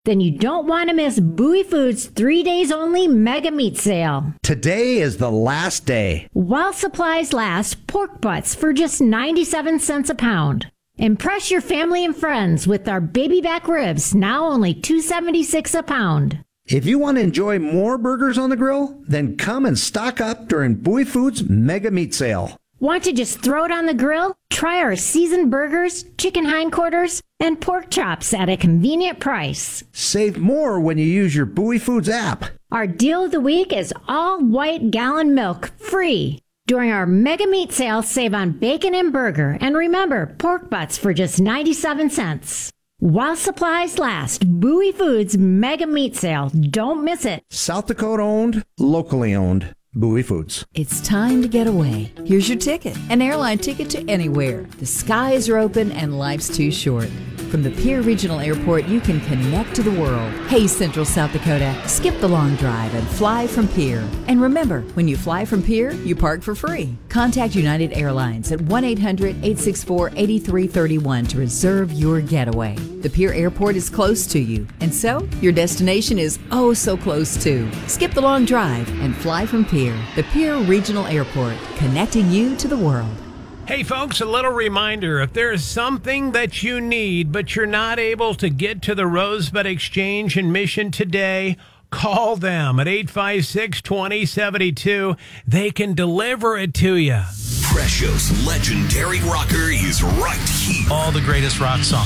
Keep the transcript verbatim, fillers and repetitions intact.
Then you don't want to miss Bowie Foods three days only mega meat sale. Today is the last day. While supplies last, pork butts for just ninety-seven cents a pound. Impress your family and friends with our baby back ribs, now only two dollars and seventy-six cents a pound. If you want to enjoy more burgers on the grill, then come and stock up during Bowie Foods mega meat sale. Want to just throw it on the grill? Try our seasoned burgers, chicken hindquarters, and pork chops at a convenient price. Save more when you use your Bowie Foods app. Our deal of the week is all white gallon milk free. During our mega meat sale, save on bacon and burger. And remember, pork butts for just ninety-seven cents. While supplies last, Bowie Foods mega meat sale. Don't miss it. South Dakota owned, locally owned. Bowie Foods. It's time to get away. Here's your ticket. An airline ticket to anywhere. The skies are open and life's too short. From the Pierre Regional Airport, you can connect to the world. Hey, Central South Dakota, skip the long drive and fly from Pierre. And remember, when you fly from Pierre, you park for free. Contact United Airlines at one eight hundred, eight six four, eight three three one to reserve your getaway. The Pierre Airport is close to you, and so your destination is oh so close too. Skip the long drive and fly from Pierre. The Pierre Regional Airport, connecting you to the world. Hey folks, a little reminder, if there's something that you need but you're not able to get to the Rosebud Exchange in Mission today, call them at eight five six, two zero seven two. They can deliver it to you. Precious legendary rocker is right here. All the greatest rock songs.